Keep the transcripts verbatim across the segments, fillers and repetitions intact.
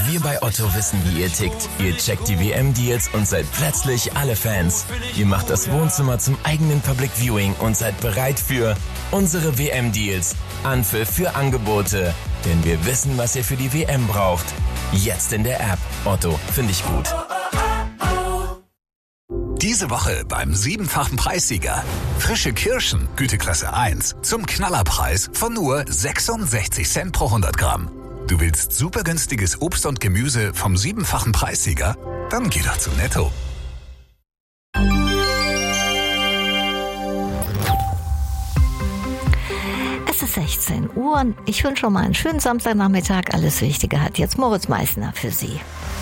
Wir bei Otto wissen, wie ihr tickt. Ihr checkt die W M-Deals und seid plötzlich alle Fans. Ihr macht das Wohnzimmer zum eigenen Public Viewing und seid bereit für unsere W M-Deals. Anpfiff für Angebote. Denn wir wissen, was ihr für die W M braucht. Jetzt in der App. Otto, finde ich gut. Diese Woche beim siebenfachen Preissieger. Frische Kirschen, Güteklasse eins, zum Knallerpreis von nur sechsundsechzig Cent pro hundert Gramm. Du willst super günstiges Obst und Gemüse vom siebenfachen Preissieger? Dann geh doch zu Netto. Es ist sechzehn Uhr und ich wünsche schon mal einen schönen Samstagnachmittag. Alles Wichtige hat jetzt Moritz Meißner für Sie.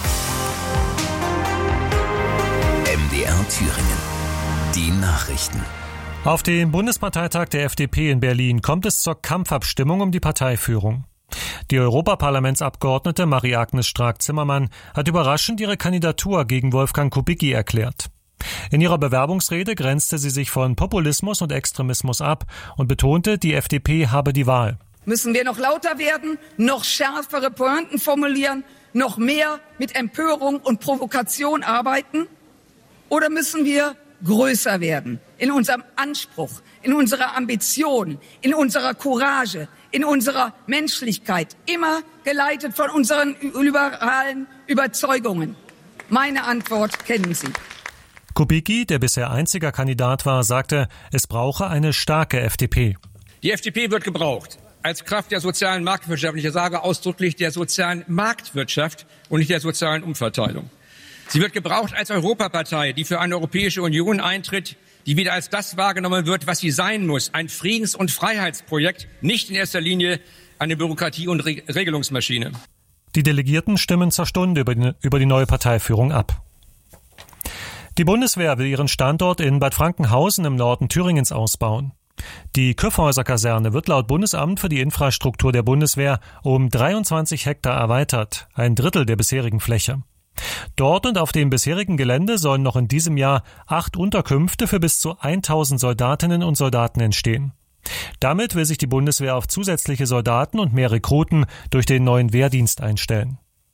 M D R Thüringen. Die Nachrichten. Auf dem Bundesparteitag der F D P in Berlin kommt es zur Kampfabstimmung um die Parteiführung. Die Europaparlamentsabgeordnete Marie-Agnes Strack-Zimmermann hat überraschend ihre Kandidatur gegen Wolfgang Kubicki erklärt. In ihrer Bewerbungsrede grenzte sie sich von Populismus und Extremismus ab und betonte, die F D P habe die Wahl. Müssen wir noch lauter werden, noch schärfere Pointen formulieren, noch mehr mit Empörung und Provokation arbeiten? Oder müssen wir größer werden in unserem Anspruch, in unserer Ambition, in unserer Courage, in unserer Menschlichkeit, immer geleitet von unseren liberalen Überzeugungen? Meine Antwort kennen Sie. Kubicki, der bisher einziger Kandidat war, sagte, es brauche eine starke F D P. Die F D P wird gebraucht als Kraft der sozialen Marktwirtschaft. Ich sage ausdrücklich der sozialen Marktwirtschaft und nicht der sozialen Umverteilung. Sie wird gebraucht als Europapartei, die für eine Europäische Union eintritt, die wieder als das wahrgenommen wird, was sie sein muss, ein Friedens- und Freiheitsprojekt, nicht in erster Linie eine Bürokratie- und Re- Regelungsmaschine. Die Delegierten stimmen zur Stunde über die, über die neue Parteiführung ab. Die Bundeswehr will ihren Standort in Bad Frankenhausen im Norden Thüringens ausbauen. Die Kyffhäuser-Kaserne wird laut Bundesamt für die Infrastruktur der Bundeswehr um dreiundzwanzig Hektar erweitert, ein Drittel der bisherigen Fläche. Dort und auf dem bisherigen Gelände sollen noch in diesem Jahr acht Unterkünfte für bis zu tausend Soldatinnen und Soldaten entstehen. Damit will sich die Bundeswehr auf zusätzliche Soldaten und mehr Rekruten durch den neuen Wehrdienst einstellen.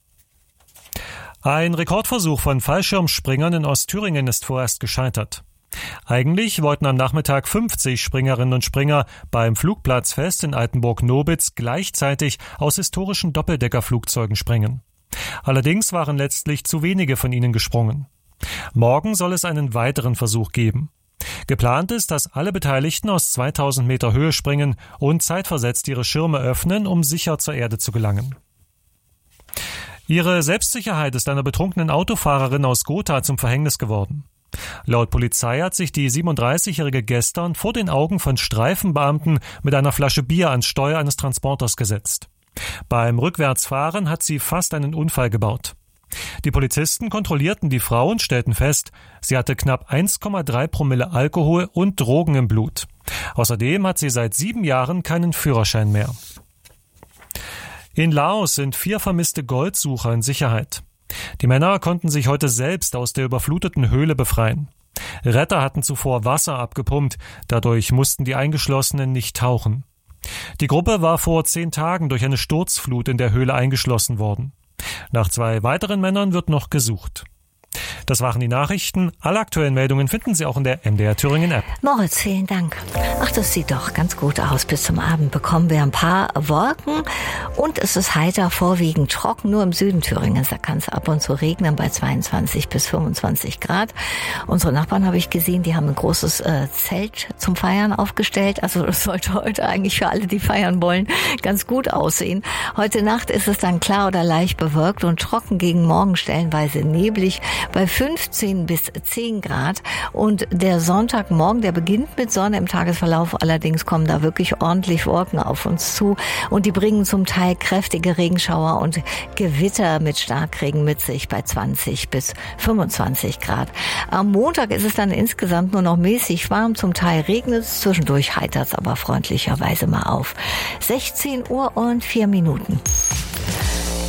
Ein Rekordversuch von Fallschirmspringern in Ostthüringen ist vorerst gescheitert. Eigentlich wollten am Nachmittag fünfzig Springerinnen und Springer beim Flugplatzfest in Altenburg-Nobitz gleichzeitig aus historischen Doppeldeckerflugzeugen springen. Allerdings waren letztlich zu wenige von ihnen gesprungen. Morgen soll es einen weiteren Versuch geben. Geplant ist, dass alle Beteiligten aus zweitausend Meter Höhe springen und zeitversetzt ihre Schirme öffnen, um sicher zur Erde zu gelangen. Ihre Selbstsicherheit ist einer betrunkenen Autofahrerin aus Gotha zum Verhängnis geworden. Laut Polizei hat sich die siebenunddreißigjährige gestern vor den Augen von Streifenbeamten mit einer Flasche Bier ans Steuer eines Transporters gesetzt. Beim Rückwärtsfahren hat sie fast einen Unfall gebaut. Die Polizisten kontrollierten die Frau und stellten fest, sie hatte knapp eins Komma drei Promille Alkohol und Drogen im Blut. Außerdem hat sie seit sieben Jahren keinen Führerschein mehr. In Laos sind vier vermisste Goldsucher in Sicherheit. Die Männer konnten sich heute selbst aus der überfluteten Höhle befreien. Retter hatten zuvor Wasser abgepumpt, dadurch mussten die Eingeschlossenen nicht tauchen. Die Gruppe war vor zehn Tagen durch eine Sturzflut in der Höhle eingeschlossen worden. Nach zwei weiteren Männern wird noch gesucht. Das waren die Nachrichten. Alle aktuellen Meldungen finden Sie auch in der M D R Thüringen App. Moritz, vielen Dank. Ach, das sieht doch ganz gut aus. Bis zum Abend bekommen wir ein paar Wolken und es ist heiter, vorwiegend trocken. Nur im Süden Thüringens, da kann es ab und zu regnen bei zweiundzwanzig bis fünfundzwanzig Grad. Unsere Nachbarn habe ich gesehen, die haben ein großes äh, Zelt zum Feiern aufgestellt. Also das sollte heute eigentlich für alle, die feiern wollen, ganz gut aussehen. Heute Nacht ist es dann klar oder leicht bewölkt und trocken, gegen morgen stellenweise neblig bei fünfzehn bis zehn Grad. Und der Sonntagmorgen, der beginnt mit Sonne im Tagesverlauf. Allerdings kommen da wirklich ordentlich Wolken auf uns zu. Und die bringen zum Teil kräftige Regenschauer und Gewitter mit Starkregen mit sich bei zwanzig bis fünfundzwanzig Grad. Am Montag ist es dann insgesamt nur noch mäßig warm. Zum Teil regnet es, zwischendurch heitert es aber freundlicherweise mal auf. sechzehn Uhr und vier Minuten.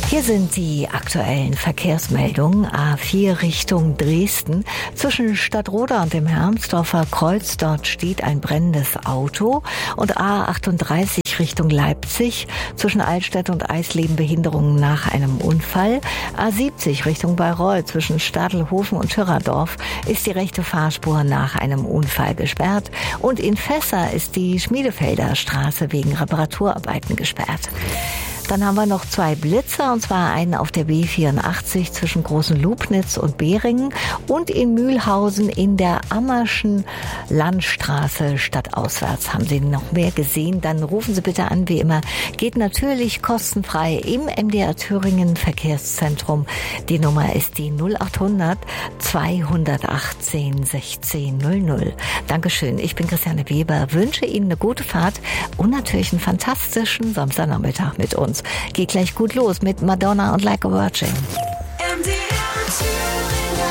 Hier sind die aktuellen Verkehrsmeldungen. A vier Richtung Dresden. Zwischen Stadtroda und dem Hermsdorfer Kreuz, dort steht ein brennendes Auto. Und A achtunddreißig Richtung Leipzig. Zwischen Altstädt und Eisleben Behinderungen nach einem Unfall. A siebzig Richtung Bayreuth. Zwischen Stadelhofen und Schirrerdorf ist die rechte Fahrspur nach einem Unfall gesperrt. Und in Fässer ist die Schmiedefelder Straße wegen Reparaturarbeiten gesperrt. Dann haben wir noch zwei Blitzer, und zwar einen auf der B vierundachtzig zwischen Großen Lubnitz und Beringen und in Mühlhausen in der Ammerschen Landstraße stadtauswärts. Haben Sie noch mehr gesehen? Dann rufen Sie bitte an, wie immer. Geht natürlich kostenfrei im M D R Thüringen Verkehrszentrum. Die Nummer ist die null achthundert zweihundertachtzehn sechzehn null null. Dankeschön. Ich bin Christiane Weber, wünsche Ihnen eine gute Fahrt und natürlich einen fantastischen Samstagnachmittag mit uns. Geht gleich gut los mit Madonna und Like a Virgin. M D R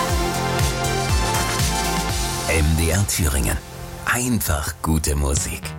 Thüringen. M D R Thüringen. Einfach gute Musik.